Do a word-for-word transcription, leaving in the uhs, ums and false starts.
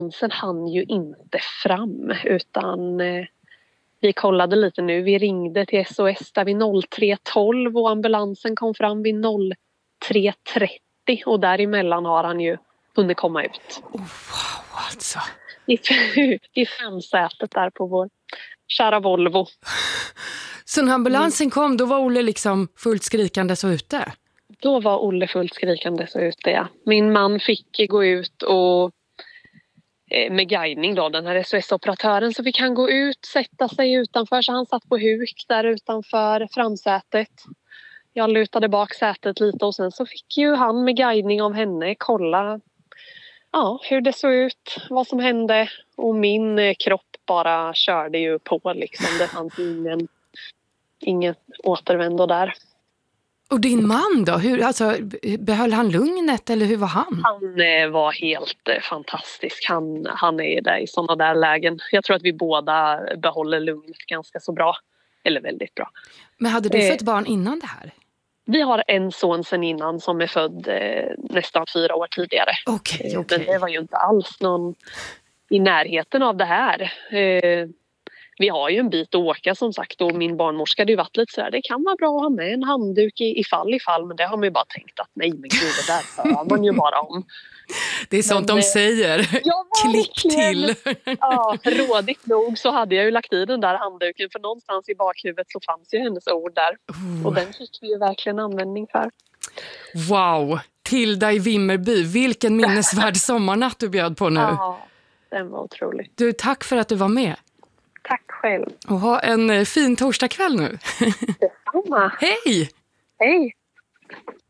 Sen hann ju inte fram utan eh, vi kollade lite nu. Vi ringde till S O S där vid noll tre tolv och ambulansen kom fram vid noll tre trettio och däremellan har han ju hunnit komma ut. Oh, wow, alltså. I, i framsätet där på vår kära Volvo. Så när ambulansen kom, då var Olle liksom fullt skrikande så ute? Då var Olle fullt skrikande så ute, ja. Min man fick gå ut och med guidning då, den här S O S-operatören, så fick han gå ut, sätta sig utanför, så han satt på huk där utanför framsätet. Jag lutade bak sätet lite och sen så fick ju han med guidning av henne kolla ja, hur det såg ut, vad som hände, och min kropp bara körde ju på liksom. Det fanns ingen, ingen återvändo där. Och din man då? Hur, alltså, behöll han lugnet eller hur var han? Han var helt fantastisk. Han, han är där i sådana där lägen. Jag tror att vi båda behåller lugnet ganska så bra. Eller väldigt bra. Men hade du eh, fått barn innan det här? Vi har en son sen innan som är född eh, nästan fyra år tidigare. Okej, okay, okej. Men det var ju inte alls någon i närheten av det här. Eh, Vi har ju en bit att åka som sagt, och min barnmorska hade ju varit lite så här, det kan vara bra att ha med en handduk i, i fall i fall, men det har man ju bara tänkt att nej men gud, det där hör man ju bara om. Det är sånt men, de säger. Ja, klick till. Ja, rådigt nog så hade jag ju lagt i den där handduken, för någonstans i bakhuvudet så fanns ju hennes ord där. Oh. Och den fick vi ju verkligen användning för. Wow, Tilda i Vimmerby, vilken minnesvärd sommarnatt du bjöd på nu. Ja, den var otrolig. Du, tack för att du var med. Tack själv. Och ha en fin torsdagkväll nu. Detsamma. Hej! Hej!